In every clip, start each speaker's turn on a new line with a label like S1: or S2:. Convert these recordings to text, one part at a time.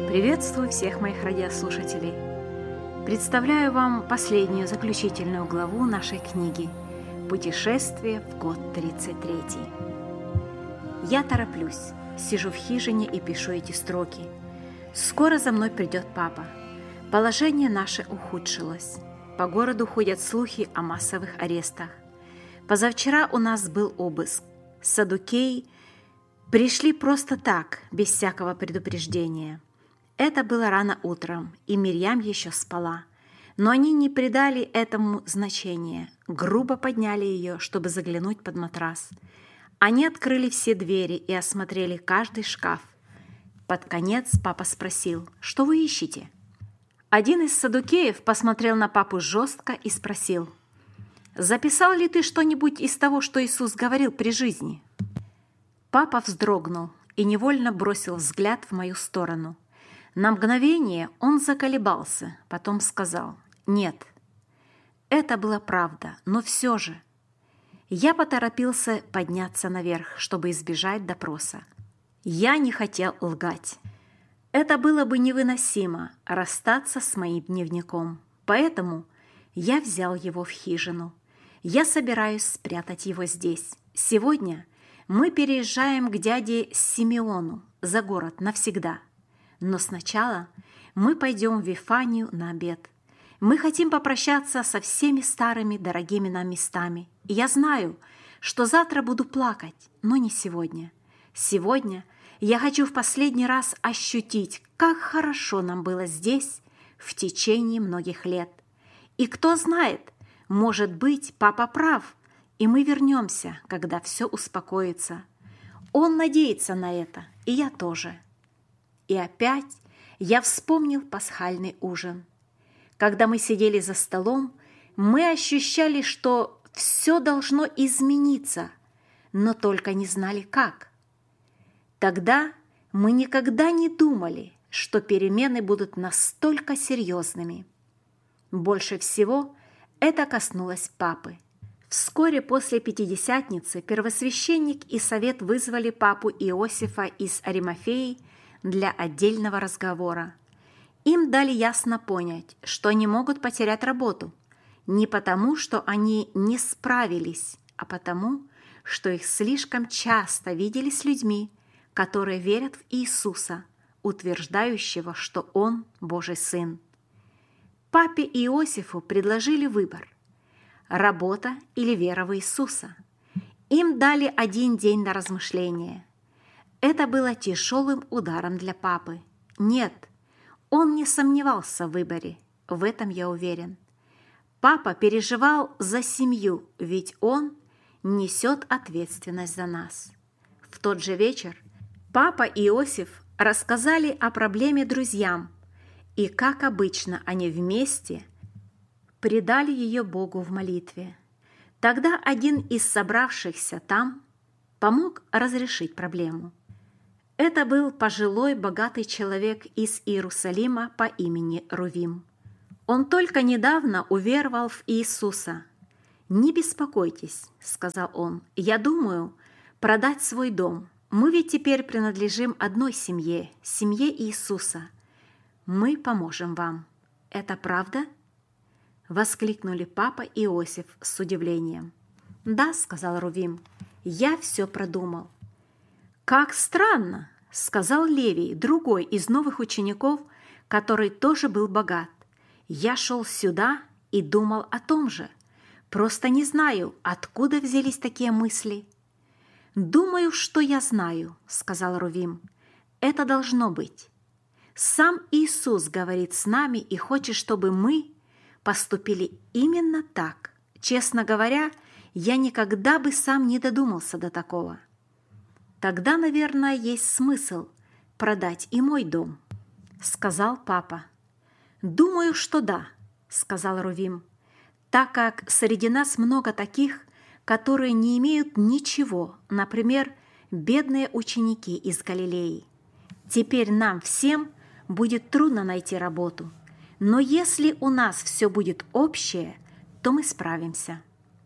S1: Приветствую всех моих радиослушателей. Представляю вам последнюю заключительную главу нашей книги «Путешествие в год 33». Я тороплюсь, сижу в хижине и пишу эти строки. Скоро за мной придет папа. Положение наше ухудшилось. По городу ходят слухи о массовых арестах. Позавчера у нас был обыск. Саддукеи пришли просто так, без всякого предупреждения. Это было рано утром, и Мирьям еще спала. Но они не придали этому значения, грубо подняли ее, чтобы заглянуть под матрас. Они открыли все двери и осмотрели каждый шкаф. Под конец папа спросил: «Что вы ищете?» Один из саддукеев посмотрел на папу жестко и спросил: «Записал ли ты что-нибудь из того, что Иисус говорил при жизни?» Папа вздрогнул и невольно бросил взгляд в мою сторону. На мгновение он заколебался, потом сказал: «Нет». Это была правда, но все же. Я поторопился подняться наверх, чтобы избежать допроса. Я не хотел лгать. Это было бы невыносимо – расстаться с моим дневником. Поэтому я взял его в хижину. Я собираюсь спрятать его здесь. Сегодня мы переезжаем к дяде Симеону за город навсегда. Но сначала мы пойдем в Вифанию на обед. Мы хотим попрощаться со всеми старыми дорогими нам местами. И я знаю, что завтра буду плакать, но не сегодня. Сегодня я хочу в последний раз ощутить, как хорошо нам было здесь в течение многих лет. И кто знает, может быть, папа прав, и мы вернемся, когда все успокоится. Он надеется на это, и я тоже. И опять я вспомнил пасхальный ужин. Когда мы сидели за столом, мы ощущали, что все должно измениться, но только не знали как. Тогда мы никогда не думали, что перемены будут настолько серьезными. Больше всего это коснулось папы. Вскоре после Пятидесятницы первосвященник и совет вызвали папу Иосифа из Аримафеи для отдельного разговора. Им дали ясно понять, что они могут потерять работу не потому, что они не справились, а потому, что их слишком часто видели с людьми, которые верят в Иисуса, утверждающего, что Он Божий Сын. Папе Иосифу предложили выбор – работа или вера в Иисуса. Им дали один день на размышление. Это было тяжелым ударом для папы. Нет, он не сомневался в выборе, в этом я уверен. Папа переживал за семью, ведь он несет ответственность за нас. В тот же вечер папа и Иосиф рассказали о проблеме друзьям, и, как обычно, они вместе предали ее Богу в молитве. Тогда один из собравшихся там помог разрешить проблему. Это был пожилой, богатый человек из Иерусалима по имени Рувим. Он только недавно уверовал в Иисуса. «Не беспокойтесь», — сказал он, — «я думаю продать свой дом. Мы ведь теперь принадлежим одной семье, семье Иисуса. Мы поможем вам. Это правда?» Воскликнули папа и Иосиф с удивлением. «Да», — сказал Рувим, — «я все продумал». «Как странно», — сказал Левий, другой из новых учеников, который тоже был богат. «Я шел сюда и думал о том же. Просто не знаю, откуда взялись такие мысли». «Думаю, что я знаю», — сказал Рувим. «Это должно быть. Сам Иисус говорит с нами и хочет, чтобы мы поступили именно так. Честно говоря, я никогда бы сам не додумался до такого». «Тогда, наверное, есть смысл продать и мой дом», — сказал папа. «Думаю, что да», — сказал Рувим, «так как среди нас много таких, которые не имеют ничего, например, бедные ученики из Галилеи. Теперь нам всем будет трудно найти работу, но если у нас все будет общее, то мы справимся».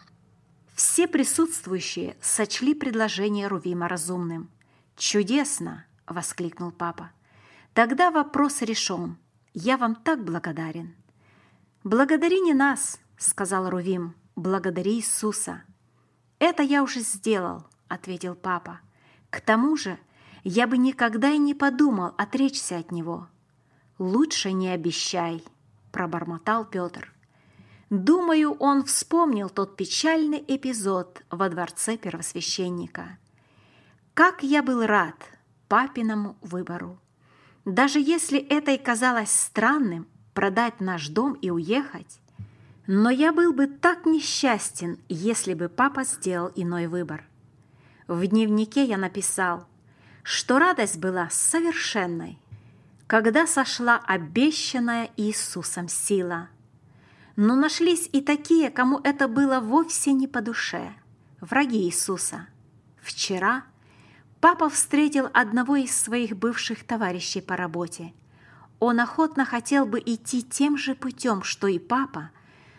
S1: Все присутствующие сочли предложение Рувима разумным. «Чудесно!» – воскликнул папа. Тогда вопрос решен. Я вам так благодарен. Благодари не нас, сказал Рувим, благодари Иисуса. Это я уже сделал, ответил папа. К тому же я бы никогда и не подумал отречься от него. Лучше не обещай, пробормотал Петр. Думаю, он вспомнил тот печальный эпизод во дворце первосвященника. Как я был рад папиному выбору. Даже если это и казалось странным, продать наш дом и уехать, но я был бы так несчастен, если бы папа сделал иной выбор. В дневнике я написал, что радость была совершенной, когда сошла обещанная Иисусом сила. Но нашлись и такие, кому это было вовсе не по душе, враги Иисуса. Вчера папа встретил одного из своих бывших товарищей по работе. Он охотно хотел бы идти тем же путем, что и папа,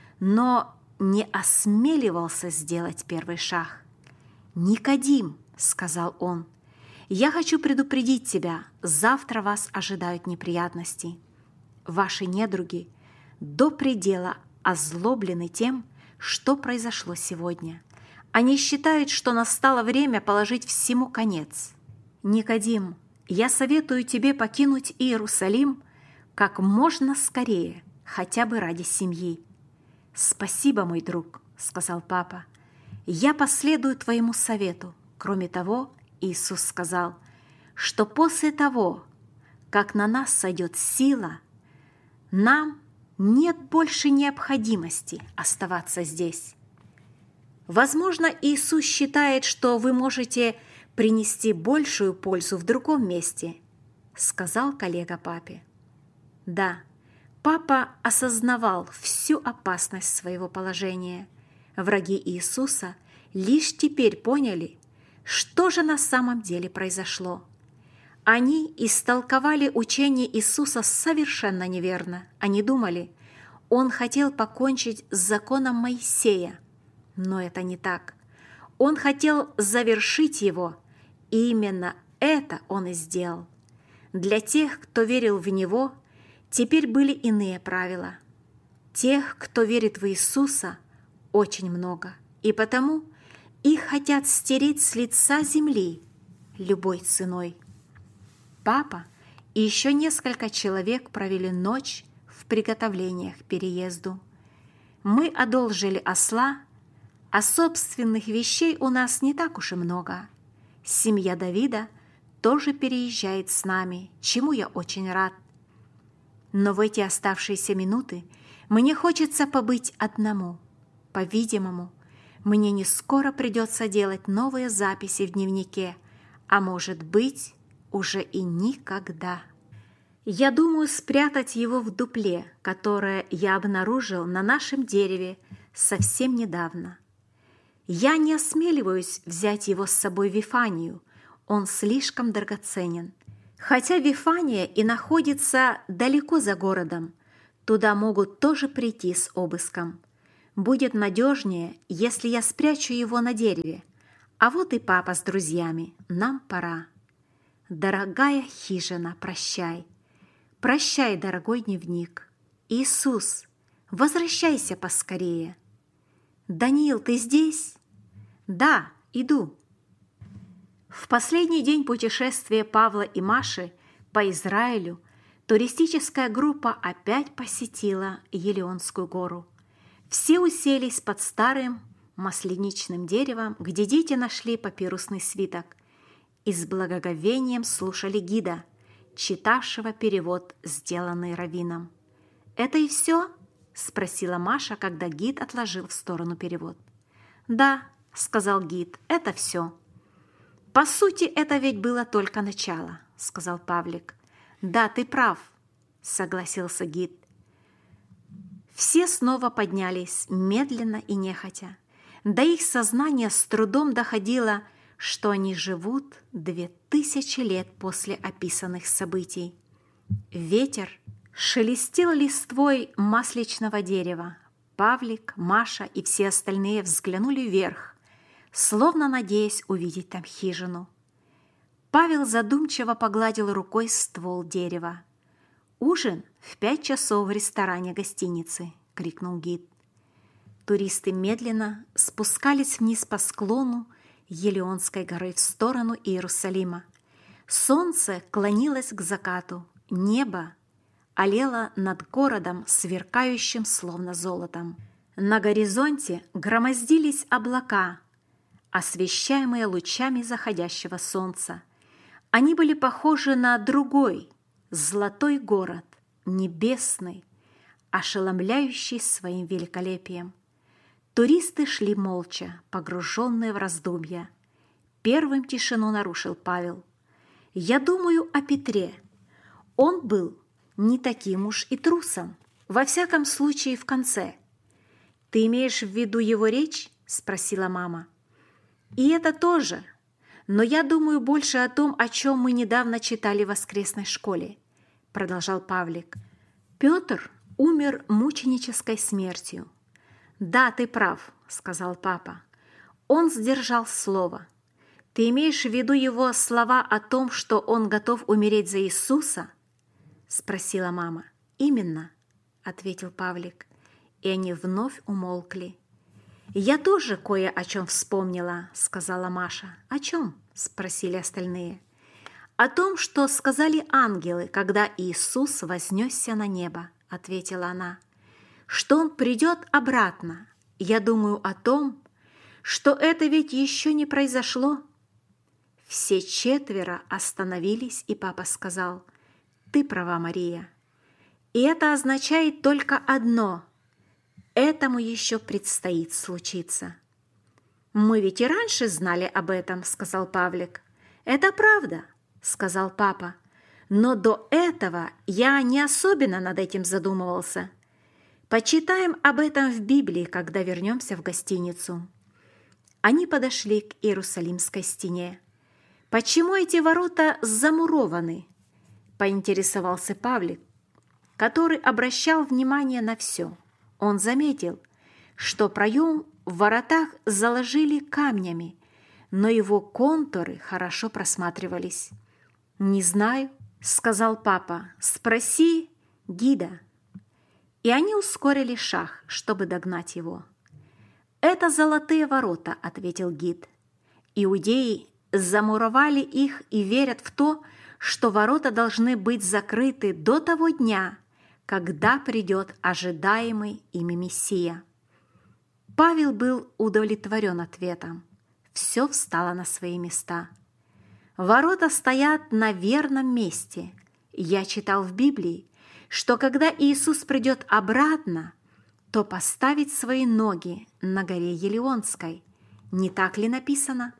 S1: но не осмеливался сделать первый шаг. «Никодим», — сказал он, — «я хочу предупредить тебя, завтра вас ожидают неприятности. Ваши недруги до предела озлоблены тем, что произошло сегодня. Они считают, что настало время положить всему конец. Никодим, я советую тебе покинуть Иерусалим как можно скорее, хотя бы ради семьи». «Спасибо, мой друг», — сказал папа. «Я последую твоему совету». Кроме того, Иисус сказал, что после того, как на нас сойдет сила, нам нет больше необходимости оставаться здесь. Возможно, Иисус считает, что вы можете принести большую пользу в другом месте, сказал коллега папе. Да, папа осознавал всю опасность своего положения. Враги Иисуса лишь теперь поняли, что же на самом деле произошло. Они истолковали учение Иисуса совершенно неверно. Они думали, Он хотел покончить с законом Моисея. Но это не так. Он хотел завершить его, и именно это Он и сделал. Для тех, кто верил в Него, теперь были иные правила. Тех, кто верит в Иисуса, очень много, и потому их хотят стереть с лица земли любой ценой. Папа и еще несколько человек провели ночь в приготовлениях к переезду. Мы одолжили осла, а собственных вещей у нас не так уж и много. Семья Давида тоже переезжает с нами, чему я очень рад. Но в эти оставшиеся минуты мне хочется побыть одному. По-видимому, мне не скоро придется делать новые записи в дневнике, а может быть, уже и никогда. Я думаю спрятать его в дупле, которое я обнаружил на нашем дереве совсем недавно. Я не осмеливаюсь взять его с собой в Вифанию, он слишком драгоценен. Хотя Вифания и находится далеко за городом, туда могут тоже прийти с обыском. Будет надежнее, если я спрячу его на дереве. А вот и папа с друзьями, нам пора. Дорогая хижина, прощай. Прощай, дорогой дневник. Иисус, возвращайся поскорее. Даниил, ты здесь? Да, иду. В последний день путешествия Павла и Маши по Израилю туристическая группа опять посетила Елеонскую гору. Все уселись под старым масленичным деревом, где дети нашли папирусный свиток, и с благоговением слушали гида, читавшего перевод, сделанный раввином. «Это и все?» – спросила Маша, когда гид отложил в сторону перевод. «Да», – сказал гид, – «это все». «По сути, это ведь было только начало», – сказал Павлик. «Да, ты прав», – согласился гид. Все снова поднялись, медленно и нехотя. До их сознания с трудом доходило, что они живут 2000 лет после описанных событий. Ветер шелестел листвой масличного дерева. Павлик, Маша и все остальные взглянули вверх, словно надеясь увидеть там хижину. Павел задумчиво погладил рукой ствол дерева. «Ужин в 5 часов в ресторане гостиницы!» — крикнул гид. Туристы медленно спускались вниз по склону Елеонской горы в сторону Иерусалима. Солнце клонилось к закату, небо алело над городом, сверкающим словно золотом. На горизонте громоздились облака, освещаемые лучами заходящего солнца. Они были похожи на другой, золотой город, небесный, ошеломляющий своим великолепием. Туристы шли молча, погруженные в раздумья. Первым тишину нарушил Павел. «Я думаю о Петре. Он был не таким уж и трусом, во всяком случае в конце». «Ты имеешь в виду его речь?» – спросила мама. «И это тоже. Но я думаю больше о том, о чем мы недавно читали в воскресной школе», – продолжал Павлик. «Петр умер мученической смертью». «Да, ты прав», – сказал папа. «Он сдержал слово. Ты имеешь в виду его слова о том, что он готов умереть за Иисуса?» – спросила мама. «Именно», – ответил Павлик, и они вновь умолкли. «Я тоже кое о чем вспомнила», – сказала Маша. «О чем?» – спросили остальные. «О том, что сказали ангелы, когда Иисус вознесся на небо», – ответила она. «Что Он придет обратно. Я думаю о том, что это ведь еще не произошло». Все 4 остановились, и папа сказал: «Ты права, Мария. И это означает только одно: этому еще предстоит случиться». «Мы ведь и раньше знали об этом», — сказал Павлик. «Это правда», — сказал папа. «Но до этого я не особенно над этим задумывался. Почитаем об этом в Библии, когда вернемся в гостиницу». Они подошли к Иерусалимской стене. «Почему эти ворота замурованы?» – поинтересовался Павлик, который обращал внимание на все. Он заметил, что проем в воротах заложили камнями, но его контуры хорошо просматривались. «Не знаю», – сказал папа, – «спроси гида». И они ускорили шаг, чтобы догнать его. «Это золотые ворота», – ответил гид. «Иудеи замуровали их и верят в то, что ворота должны быть закрыты до того дня, когда придет ожидаемый ими Мессия». Павел был удовлетворен ответом. Все встало на свои места. Ворота стоят на верном месте. Я читал в Библии, что когда Иисус придет обратно, то поставит свои ноги на горе Елеонской. Не так ли написано?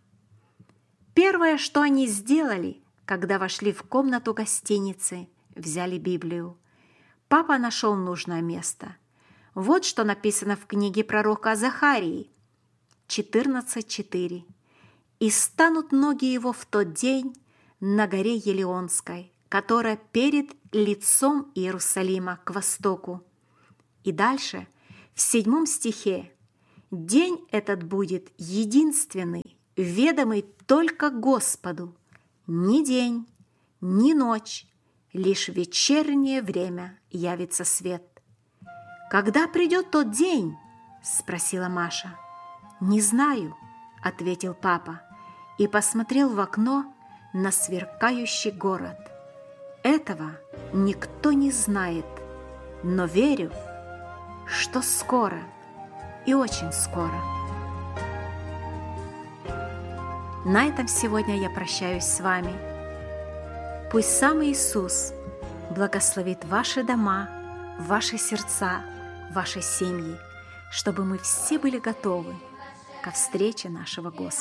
S1: Первое, что они сделали, когда вошли в комнату гостиницы, взяли Библию. Папа нашел нужное место. Вот что написано в книге пророка Захарии 14:4. «И станут ноги его в тот день на горе Елеонской, которая перед лицом Иерусалима к востоку». И дальше, в 7 стихе: «День этот будет единственный, ведомый только Господу, ни день, ни ночь, лишь в вечернее время явится свет». «Когда придет тот день?» – спросила Маша. «Не знаю», – ответил папа и посмотрел в окно на сверкающий город. «Этого никто не знает, но верю, что скоро и очень скоро». На этом сегодня я прощаюсь с вами. Пусть сам Иисус благословит ваши дома, ваши сердца, ваши семьи, чтобы мы все были готовы ко встрече нашего Господа.